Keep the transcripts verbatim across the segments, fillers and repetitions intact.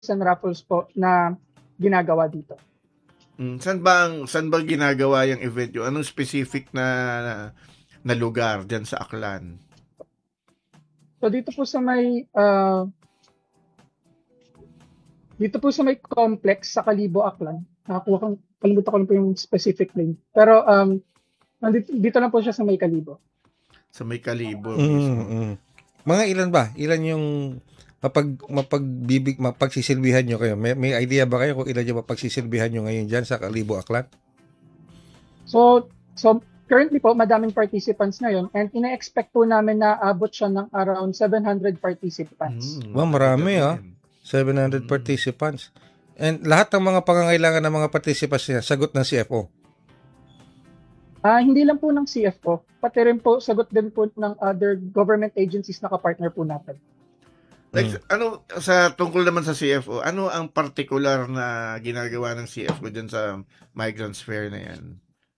and raffles po na ginagawa dito. Mm, saan ba ang saan ba ginagawa yung event yung anong specific na na lugar diyan sa Aklan? So dito po sa may uh, dito po sa may complex sa Kalibo, Aklan. Nakakuha ko, kalimutan ko lang po yung specific name. Pero um dito, dito lang po siya sa may Kalibo. Sa may Kalibo Mm, mismo. mm. Mga ilan ba? Ilan yung mapag mapagbibig mapagsisilbihan nyo kayo? May, may idea ba kayo kung ilan yung mapagsisilbihan nyo ngayon dyan sa Kalibo, Aklan? So so currently po madaming participants ngayon and ina-expect po namin na abot siya ng around seven hundred participants. Mm, Wow, marami ah. yan. seven hundred Mm. participants. And lahat ng mga pangangailangan ng mga participants niya, sagot ng C F O. Ah, hindi lang po ng C F O, pati rin po sagot din po ng other government agencies na kapartner po natin. Like, ano, sa tungkol naman sa C F O, ano ang particular na ginagawa ng C F O dyan sa Migrants Fair na yan?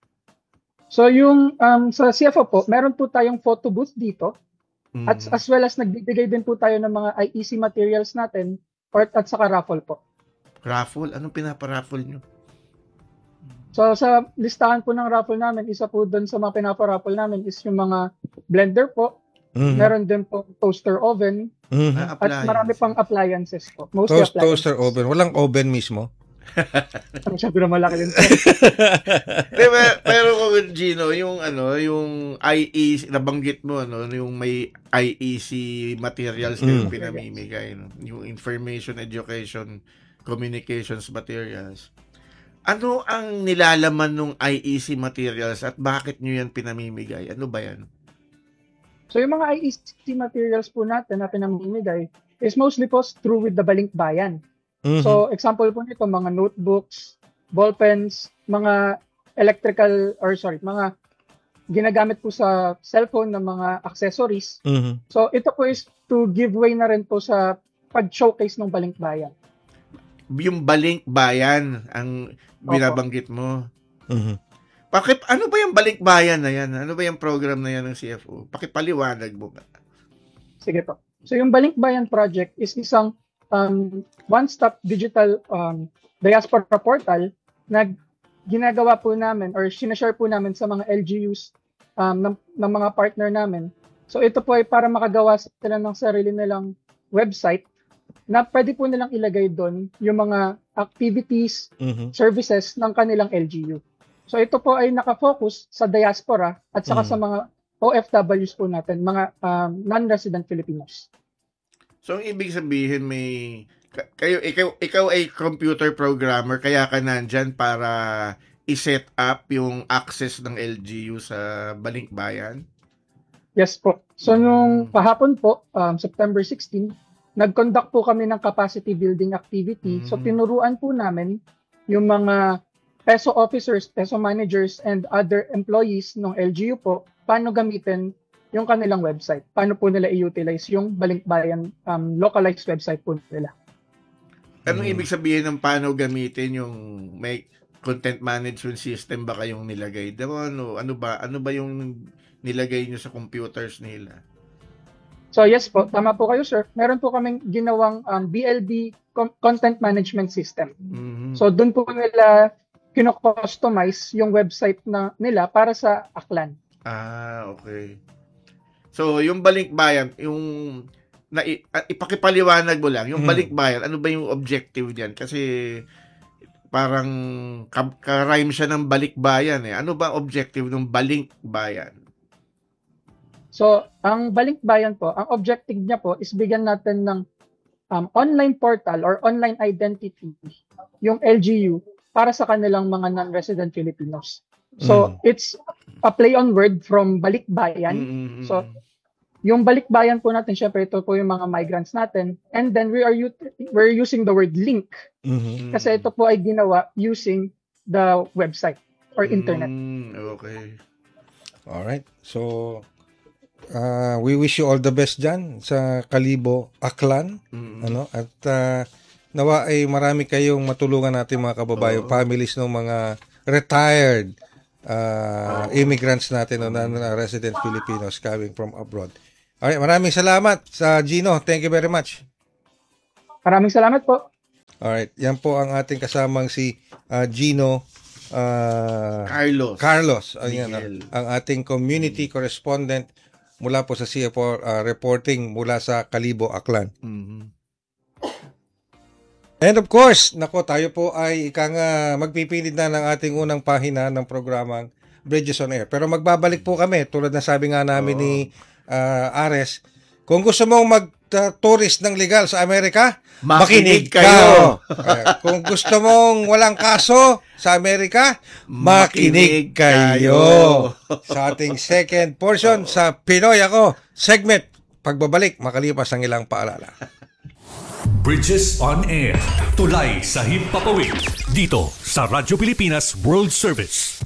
So yung um, sa C F O po, meron po tayong photo booth dito Mm. at as well as nagbibigay din po tayo ng mga I E C materials natin or at saka raffle po. Raffle? Anong pinaparaffle nyo? So sa listahan po ng raffle namin, isa po doon sa mga pinapa-raffle namin is yung mga blender po, Mhm. meron din po toaster oven Mhm. Ah, at marami appliance. pang appliances po. Mostly Toast, appliances. toaster oven. Walang oven mismo. Ang sabi na malaki din. Pero, pero kung Gino, yung ano, yung I E C, nabanggit mo, ano, yung may I E C materials na yung Mm. pinamimigay, no? Yung information, education, communications materials. Ano ang nilalaman ng I E C materials at bakit nyo yan pinamimigay? Ano ba yan? So yung mga I E C materials po natin na pinamimigay is mostly po through with the Balinkbayan. Mhm. So example po nito, mga notebooks, ballpens, mga electrical or sorry, mga ginagamit po sa cellphone na mga accessories. Mhm. So ito po is to give way na rin po sa pag-showcase ng Balinkbayan. Yung Balinkbayan ang binabanggit mo. Mhm. Bakit, ano ba yung Balinkbayan na yan? Ano ba yung program na yan ng C F O? Pakipaliwanag mo ba? Sige po. So yung Balinkbayan project is isang um, one-stop digital um, diaspora portal na ginagawa po namin or sinashare po namin sa mga L G Us um, ng, ng mga partner namin. So ito po ay para makagawa sila ng sarili nilang website na pwede po nilang ilagay doon yung mga activities, Mhm. services ng kanilang L G U. So ito po ay nakafocus sa diaspora at saka Mm. sa mga O F Ws po natin, mga um, non-resident Filipinos. So, ang ibig sabihin may ka- kayo ikaw ikaw ay computer programmer kaya ka nandyan para i-set up yung access ng L G U sa Balinkbayan. Yes po. So nung kahapon po, um, September sixteen, nag-conduct po kami ng capacity building activity. So Mm. tinuruan po namin yung mga PESO officers, PESO managers, and other employees ng L G U po paano gamitin yung kanilang website. Paano po nila i-utilize yung Balinkbayan um, localized website po nila. Anong Mm. ibig sabihin ng paano gamitin yung may content management system ba kayong nilagay? Diba, ano ano ba ano ba yung nilagay nyo sa computers nila? So yes po, tama po kayo sir. Meron po kaming ginawang um, B L B com- content management system. Mhm. So doon po nila kino-customize yung website na nila para sa Aklan. Ah, okay. So, yung Balinkbayan, yung na uh, ipakipaliwanag mo lang, yung Hmm. Balinkbayan, ano ba yung objective diyan? Kasi parang ka- ka-rhyme siya ng Balikbayan eh. Ano ba ang objective ng Balinkbayan? So, ang Balinkbayan po, ang objective niya po is bigyan natin ng um, online portal or online identity yung L G U para sa kanilang mga non-resident Filipinos. So, Mm. it's a play on word from Balikbayan. Mm-mm. So, yung Balikbayan po natin, syempre ito po yung mga migrants natin. And then we are ut- we're using the word link Mhm. kasi ito po ay ginawa using the website or internet. Mm, okay. Alright. So, uh, we wish you all the best dyan sa Kalibo, Aklan. Mm. Ano? At uh, nawa ay marami kayong matulungan natin mga kababayan, Oo. families ng mga retired uh, immigrants natin o na, na resident Filipinos coming from abroad. Alright, maraming salamat sa Gino. Thank you very much. Maraming salamat po. Alright, yan po ang ating kasamang si uh, Gino uh, Carlos. Carlos. Ayan, Miguel. ang ating community correspondent mula po sa C F O uh, reporting mula sa Kalibo, Aklan. Mhm. And of course, nako, tayo po ay ika nga magpipilid na ng ating unang pahina ng programang Bridges on Air. Pero magbabalik po kami, tulad na sabi nga namin Oo. ni uh, Ares, kung gusto mong mag-tourist ng legal sa Amerika, makinig Makinig kayo. kayo. Ayan. Kung gusto mong walang kaso sa Amerika, makinig kayo. Sa ating second portion sa Pinoy Ako segment, pagbabalik makalipas ang ilang paalala. Bridges on Air. Tulay sa himpapawid. Dito sa Radyo Pilipinas World Service.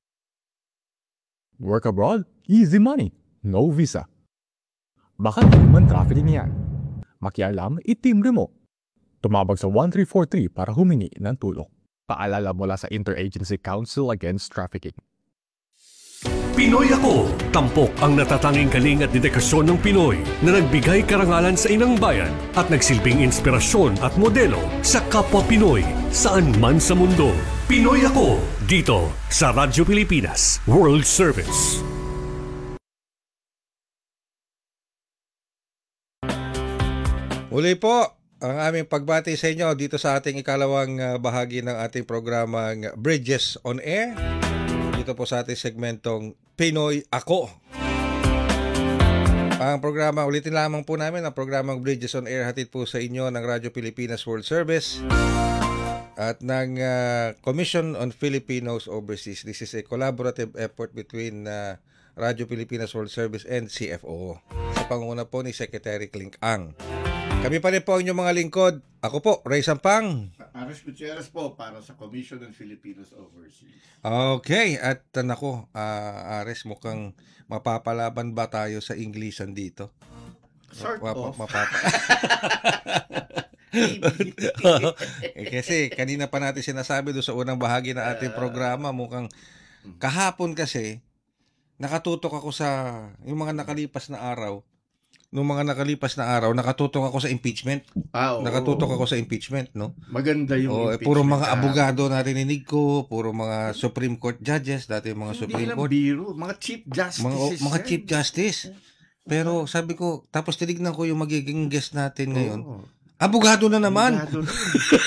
Work abroad? Easy money. No visa. Baka human trafficking yan. Makialam, itimbre mo. Tumawag sa one three four three para humingi ng tulong. Paalala mula sa Interagency Council Against Trafficking. Pinoy Ako. Tampok ang natatanging galing at dedikasyon ng Pinoy na nagbigay karangalan sa inang bayan at nagsilbing inspirasyon at modelo sa kapwa Pinoy saan man sa mundo. Pinoy Ako. Dito sa Radyo Pilipinas World Service. Uli po ang aming pagbati sa inyo dito sa ating ikalawang uh, bahagi ng ating programang Bridges on Air. Dito po sa ating segmentong Pinoy Ako. Ang programa, ulitin lamang po namin, ang programang Bridges on Air hatid po sa inyo ng Radyo Pilipinas World Service at ng uh, Commission on Filipinos Overseas. This is a collaborative effort between uh, Radyo Pilipinas World Service and C F O sa pangunguna po ni Secretary Clink Ang. Kami pa rin po ang inyong mga lingkod. Ako po, Ray Sampang. Ares Gutierrez po para sa Commission on Filipinos Overseas. Okay, at uh, nako, uh, Ares, mukhang mapapalaban ba tayo sa Englishan dito? Sort Mapa- of. Mapapa- eh, kasi kanina pa natin sinasabi doon sa unang bahagi ng ating programa, mukhang kahapon kasi nakatutok ako sa yung mga nakalipas na araw. Nung mga nakalipas na araw, nakatutok ako sa impeachment. Ah, oo. Nakatutok ako sa impeachment, no? Maganda yung Oh, eh, impeachment puro mga na- abogado narinig ko, puro mga Supreme Court judges, dati yung mga Hindi Supreme lang Court, biro, mga Chief Justices. mga mga yan. Chief Justice. Pero sabi ko, tapos tinignan ko yung magiging guest natin ngayon. Oo. Abogado na naman. Abogado na.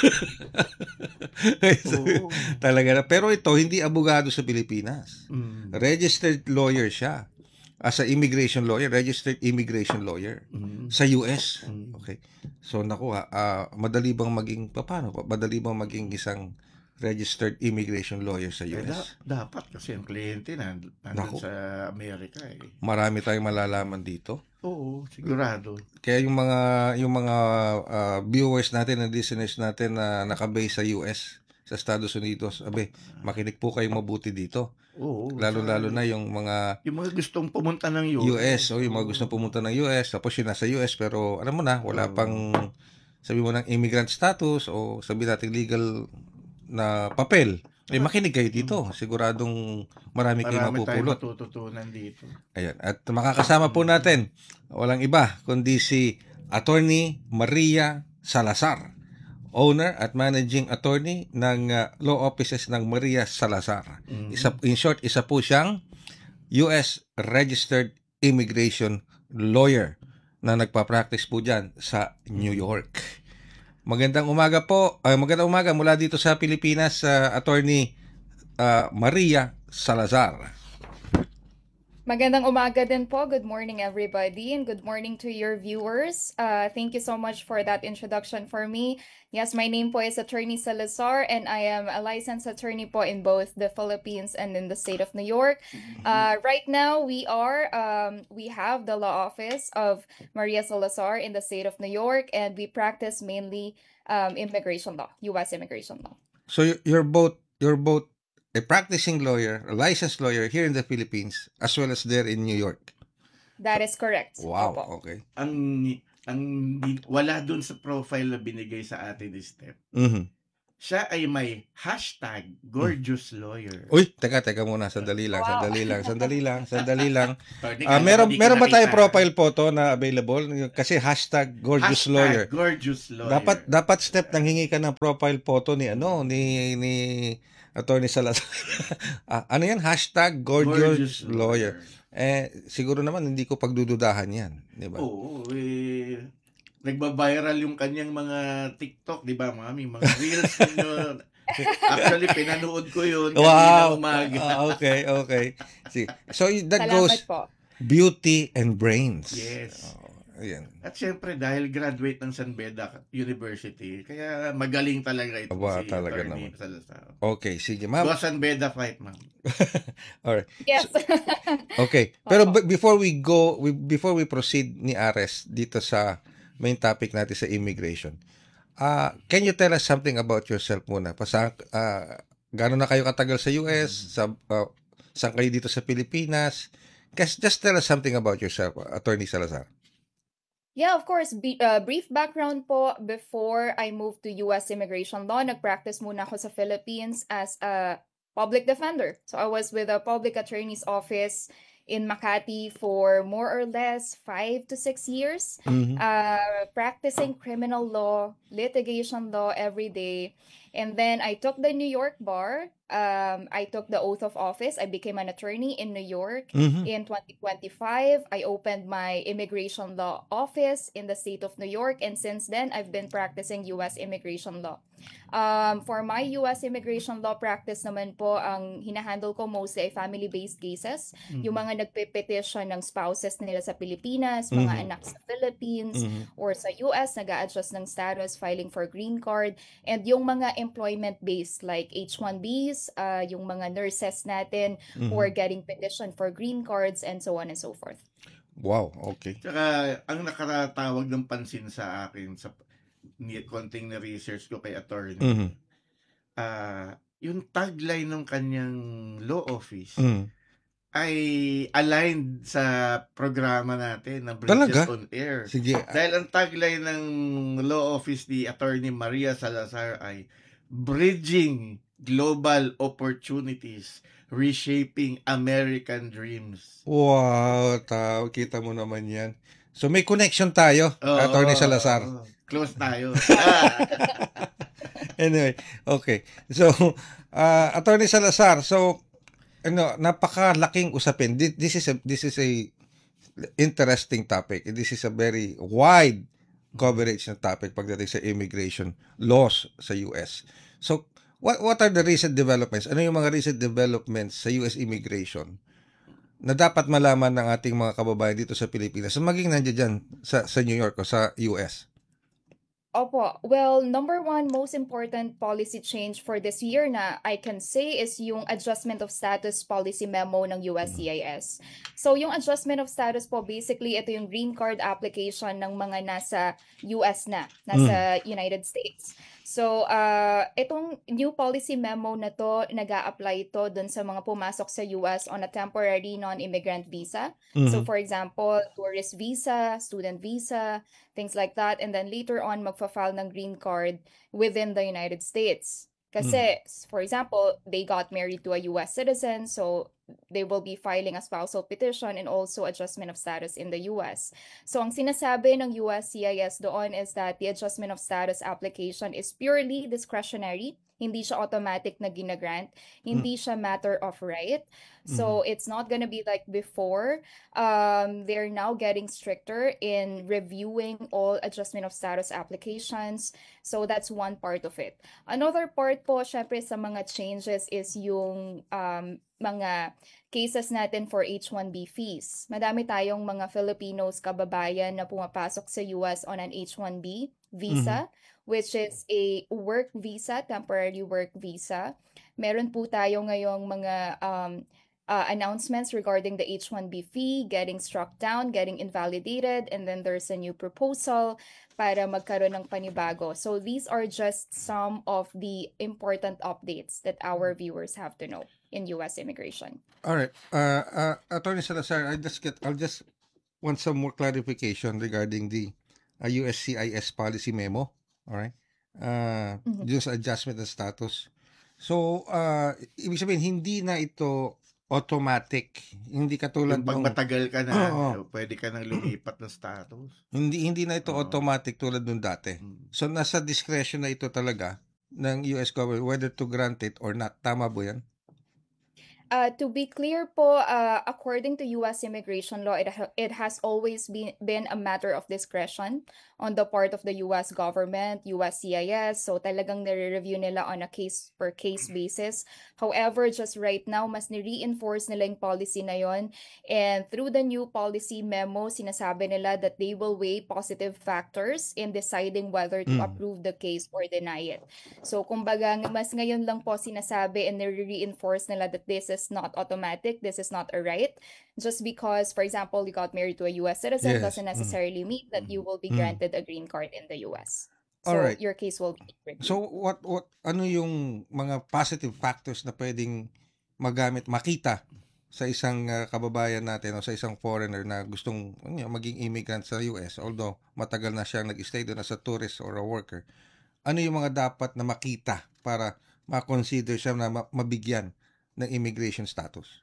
Oo. Talaga na. Pero ito, hindi abogado sa Pilipinas. Mm. Registered lawyer siya. As a immigration lawyer, registered immigration lawyer Mm. sa U S. Mm. Okay. So naku, ha, ah, madali bang maging paano? Madali bang maging isang registered immigration lawyer sa U Eh, S? da- dapat kasi ang kliyente na nandun Naku. sa Amerika eh. Marami tayong malalaman dito. Oo, sigurado. Kaya yung mga yung mga ah, viewers natin and listeners natin na nakabase sa U S, sa Estados Unidos, abe, makinig po kayong mabuti dito. Oo. Lalo-lalo na yung mga Yung mga gustong pumunta ng U S. U S, o yung mga gusto pumunta ng U S, tapos yun nasa U S, pero alam mo na, wala Oo. pang, sabi mo ng immigrant status, o sabi natin legal na papel. Eh, makinig kayo dito. Siguradong marami kayong Marami tayong mapupulot. matututunan dito. Ayan. At makakasama po natin, walang iba, kundi si Attorney Maria Salazar, owner at managing attorney ng uh, law offices ng Maria Salazar. Mm. Isa, in short, isa po siyang U S registered immigration lawyer na nagpa-practice po dyan sa New York. Magandang umaga po. Uh, magandang umaga mula dito sa Pilipinas, uh, Attorney uh, Maria Salazar. Magandang umaga din po. Good morning, everybody, and good morning to your viewers. Uh, thank you so much for that introduction for me. Yes, my name po is Attorney Salazar, and I am a licensed attorney po in both the Philippines and in the state of New York. Uh, right now, we are um, we have the law office of Maria Salazar in the state of New York, and we practice mainly um, immigration law, U S immigration law. So you- you're both you're both a practicing lawyer, a licensed lawyer here in the Philippines as well as there in New York. That is correct. Wow, Opo. okay. Ang ang di- wala dun sa profile na binigay sa atin ni Step. Mhm. siya ay may hashtag gorgeous lawyer. Uy, teka, teka muna. Sandali lang, Wow. sandali lang, sandali lang, sandali lang. Attorney, Ah, kala ko meron, di ko meron ba tayong nakita. profile photo na available? Kasi hashtag gorgeous Hashtag lawyer. gorgeous lawyer. Dapat dapat step nang hingi ka ng profile photo ni ano ni ni Attorney Salazar. Ah, ano yan? Hashtag gorgeous, lawyer. Eh siguro naman hindi ko pagdududahan yan, di ba? Oo, eh, nagba-viral yung kanyang mga TikTok, di ba, mami? Mga reels ninyo. Actually, pinanood ko yun kanina Wow. umaga. Ah, okay, okay. See, so y- that Salamat goes po. beauty and brains. Yes. Oh, ayan. At syempre, dahil graduate ng San Beda University, kaya magaling talaga ito Aba, si talaga Attorney naman. Salazar. Okay, sige, ma'am. Go San Beda fight, ma'am. Alright. Yes. Okay. Pero Opo. b- before we go, we, before we proceed ni Ares dito sa main topic natin sa immigration, ah can you tell us something about yourself muna? Pasa, uh, gano'n na kayo katagal sa U S? Sa, uh, saan kayo dito sa Pilipinas? Just, just tell us something about yourself, Attorney Salazar. Yeah, of course. Be, uh, brief background po, before I moved to U S immigration law, nag-practice muna ako sa Philippines as a public defender. So I was with a public attorney's office in Makati for more or less five to six years, Mhm. uh, practicing criminal law, litigation law every day. And then I took the New York bar. Um, I took the oath of office. I became an attorney in New York. Mhm. In twenty twenty-five, I opened my immigration law office in the state of New York. And since then, I've been practicing U S immigration law. Um, for my U S immigration law practice naman po, ang hinahandle ko mostly ay family-based cases. Yung mga nagpe-petition ng spouses nila sa Pilipinas, mga Mhm. anak sa Philippines, Mhm. or sa U S, nag-a-adjust ng status, filing for green card, and yung mga employment-based like H one Bs, uh, yung mga nurses natin who are Mhm. getting petition for green cards, and so on and so forth. Wow, okay. Tsaka, ang nakatatawag ng pansin sa akin sa ni konting na research ko kay attorney, Mhm. ah yung tagline ng kanyang law office Mhm. ay aligned sa programa natin na Bridges Talaga? on Air. Sige. Dahil ang tagline ng law office ni Attorney Maria Salazar ay Bridging Global Opportunities, Reshaping American Dreams. Wow, tao, kita mo naman yan. So may connection tayo, Oo, Attorney Salazar. oo. Close tayo. Ah. Anyway, okay. So, uh, Attorney Salazar, so ano, napakalaking usapin. Thi- This is a this is a interesting topic. This is a very wide coverage na topic pagdating sa immigration laws sa U S. So, what what are the recent developments? Ano yung mga recent developments sa U S immigration na dapat malaman ng ating mga kababayan dito sa Pilipinas, so maging nandiyan dyan sa, sa New York o sa U S? Opo. Well, number one, most important policy change for this year na I can say is yung Adjustment of Status Policy Memo ng U S C I S. So, yung Adjustment of Status po, basically, ito yung green card application ng mga nasa U S na, nasa United States. So, uh, itong new policy memo na to, nag-a-apply ito dun sa mga pumasok sa U S on a temporary non-immigrant visa. So, for example, tourist visa, student visa, things like that. And then later on, magfa-file ng green card within the United States. Kasi, for example, they got married to a U S citizen, so they will be filing a spousal petition and also adjustment of status in the U S. So, ang sinasabi ng U S C I S doon is that the adjustment of status application is purely discretionary. Hindi siya automatic na ginagrant. Hindi siya matter of right. So, it's not gonna be like before. Um, they're now getting stricter in reviewing all adjustment of status applications. So, that's one part of it. Another part po, syempre, sa mga changes is yung um, mga cases natin for H one B fees. Madami tayong mga Filipinos kababayan na pumapasok sa U S on an H one B visa, which is a work visa, temporary work visa. Meron po tayo ngayong mga um, uh, announcements regarding the H one B fee getting struck down, getting invalidated, and then there's a new proposal para magkaroon ng panibago. So these are just some of the important updates that our viewers have to know in U S immigration. All right. Uh, uh, Attorney Salazar, I just get, I'll just want some more clarification regarding the uh, U S C I S policy memo. All right. ah, Mhm. dun sa adjustment ng status. So, ah, ibig sabihin, hindi na ito automatic. Hindi katulad Yung pag nung, matagal ka na, oo, eh, pwede ka nang lumipat ng status. hindi hindi na ito Oo. automatic tulad nung dati. Mm. So, nasa discretion na ito talaga ng U S government whether to grant it or not. Tama ba yan? Uh, to be clear po, uh, according to U S immigration law, it, ha- it has always been, been a matter of discretion on the part of the U S government, U S C I S. So talagang nire-review nila on a case-per-case basis. However, just right now, mas ni-reinforce nila yung policy na yon. And through the new policy memo, sinasabi nila that they will weigh positive factors in deciding whether to Mm. approve the case or deny it. So, kumbaga, ng- mas ngayon lang po sinasabi and nire-reinforce nila that this is not automatic, this is not a right. Just because, for example, you got married to a U S citizen Yes. doesn't Mm. necessarily mean that you will be Mm. granted a green card in the U S. So, Alright. your case will be reviewed. So, what what ano yung mga positive factors na pwedeng magamit, makita sa isang ah, kababayan natin o sa isang foreigner na gustong ano yun, maging immigrant sa U S, although matagal na siyang nag-stay doon as a tourist or a worker? Ano yung mga dapat na makita para ma-consider siya na ma- mabigyan ng immigration status?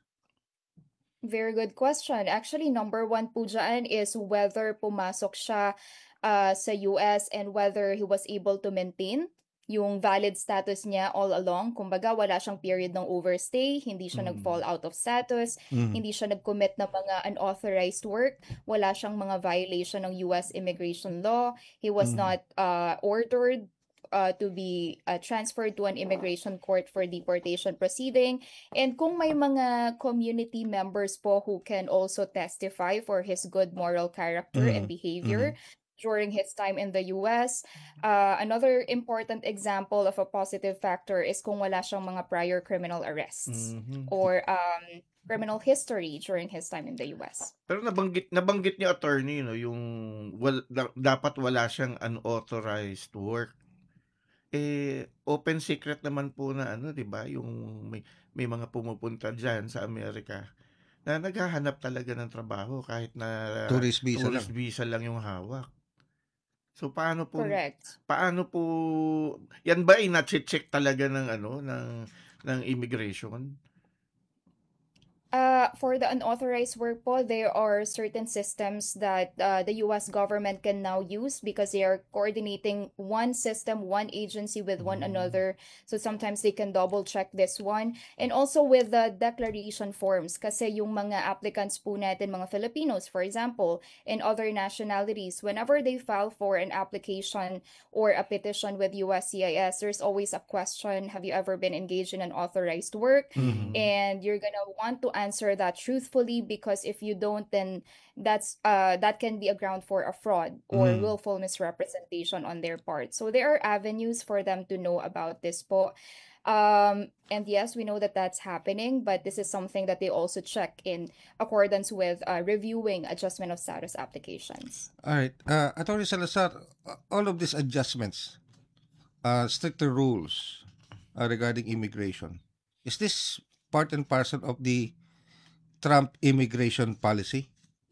Very good question. Actually, number one po dyan is whether pumasok siya uh, sa U S and whether he was able to maintain yung valid status niya all along. Kumbaga, wala siyang period ng overstay, hindi siya Mm. nag-fall out of status, Mm. hindi siya nag-commit ng mga unauthorized work, wala siyang mga violation ng U S immigration law, he was Mm. not uh, ordered uh, to be uh, transferred to an immigration court for deportation proceeding. And kung may mga community members po who can also testify for his good moral character and Mhm, behavior during his time in the U S. Uh, another important example of a positive factor is kung wala siyang mga prior criminal arrests Mhm. or um, criminal history during his time in the U S. Pero nabanggit nabanggit niyo, attorney, no, yung wal, da- dapat wala siyang unauthorized work. Eh, open secret naman po na ano, 'di ba? Yung may may mga pumupunta diyan sa Amerika na naghahanap talaga ng trabaho kahit na Tourist visa tourist lang. visa lang yung hawak. So paano po Correct. paano po yan ba ay na-check talaga ng ano ng ng immigration? Uh, for the unauthorized work po, there are certain systems that uh, the U S government can now use because they are coordinating one system, one agency with one Mm. another. So sometimes they can double check this one. And also with the declaration forms, kasi yung mga applicants po natin, mga Filipinos, for example, and other nationalities, whenever they file for an application or a petition with U S C I S, there's always a question, have you ever been engaged in an authorized work? Mhm. And you're gonna want to answer that truthfully, because if you don't, then that's uh that can be a ground for a fraud or Mm. willful misrepresentation on their part. So there are avenues for them to know about this po. Um, and yes, we know that that's happening, but this is something that they also check in accordance with uh, reviewing adjustment of status applications. Alright. Uh, Attorney Salazar, uh, all of these adjustments, uh, stricter rules uh, regarding immigration, is this part and parcel of the Trump immigration policy?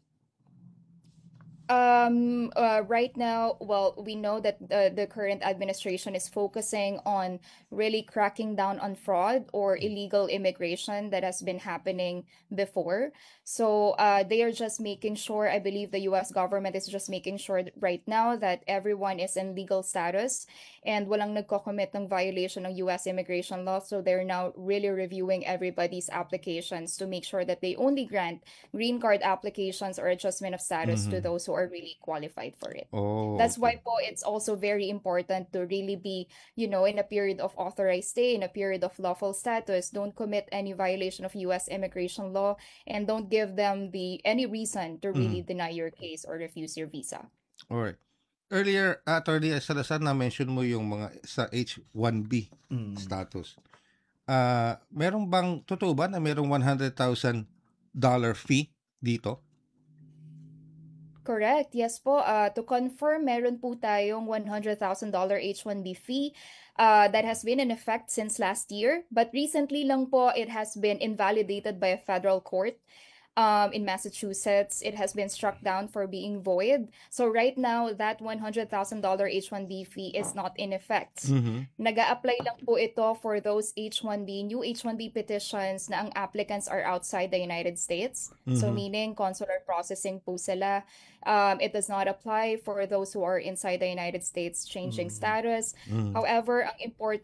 Um, uh, right now, well, we know that the, the current administration is focusing on really cracking down on fraud or illegal immigration that has been happening before. So uh, they are just making sure, I believe the U S government is just making sure that right now that everyone is in legal status and walang nagko-commit ng violation ng U S immigration law. So they're now really reviewing everybody's applications to make sure that they only grant green card applications or adjustment of status to Mhm. those who are really qualified for it. Oh, That's why okay. po it's also very important to really be, you know, in a period of authorized stay, in a period of lawful status. Don't commit any violation of U S immigration law, and don't give them the any reason to really Mhm. deny your case or refuse your visa. Alright. Earlier, Attorney Salazar, na-mention mo yung mga sa H one B Mm. status. Ah, meron bang, totoo ba na merong one hundred thousand dollar fee dito? Correct. Yes po. Uh, to confirm, meron po tayong one hundred thousand dollars H one B fee uh, that has been in effect since last year. But recently lang po, it has been invalidated by a federal court. Um, in Massachusetts, it has been struck down for being void. So right now, that one hundred thousand dollars H one B fee is not in effect. Mhm. Nag-a-apply lang po ito for those H one B, new H one B petitions na ang applicants are outside the United States. So Mhm. meaning consular processing po sila. Um, it does not apply for those who are inside the United States changing status. Mhm. However, ang important